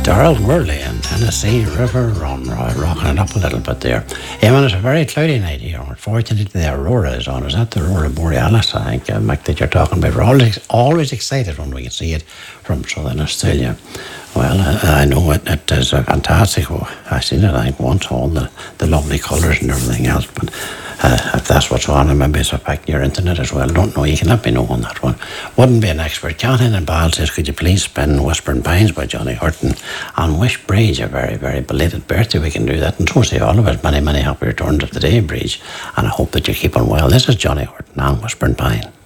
Darrell Worley and Tennessee River Run, rocking it up a little bit there. Eamon, it's a very cloudy night here. Unfortunately, the aurora is on. Is that the aurora borealis, I think, Mick, that you're talking about? We're always excited when we can see it from southern Australia. Well, I know it is a fantastic. I've seen it, I think, once, all the lovely colours and everything else, but if that's what's on, and maybe it's affecting your internet as well. I don't know, you can let me know on that one. Wouldn't be an expert. John in Ball says, could you please spin Whispering Pines by Johnny Hurton and wish Bridge a very, very belated birthday? We can do that, and so say all of us. Many, many happy returns of the day, Bridge, and I hope that you're keeping well. This is Johnny Hurton and Whispering Pine.